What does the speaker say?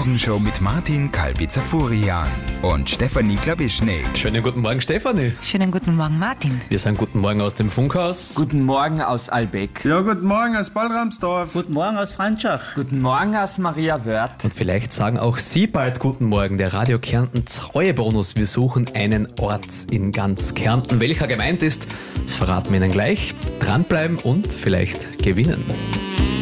Morgenshow mit Martin Kalbitzer-Furian und Stefanie Glawischnik. Schönen guten Morgen, Stefanie. Schönen guten Morgen, Martin. Wir sagen guten Morgen aus dem Funkhaus. Guten Morgen aus Albeck. Ja, guten Morgen aus Ballramsdorf. Guten Morgen aus Franschach. Guten Morgen aus Maria Wörth. Und vielleicht sagen auch Sie bald guten Morgen. Der Radio Kärnten Treuebonus. Wir suchen einen Ort in ganz Kärnten. Welcher gemeint ist, das verraten wir Ihnen gleich. Dranbleiben und vielleicht gewinnen.